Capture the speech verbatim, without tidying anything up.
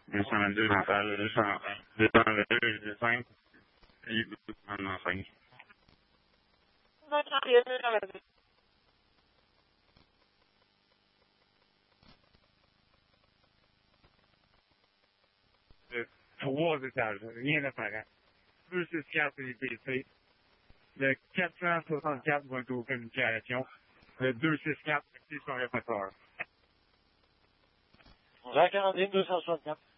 deux cent vingt-deux Natal, deux cent vingt-deux, deux cent cinq, et deux cent cinq. Euh, trois étages, rien d'apparent. deux cent soixante-quatre est P C. Le quatre cent soixante-quatre va être aux communications. Le deux cent soixante-quatre, c'est son répertoire. Jacques quarante et un, deux cent soixante-quatre.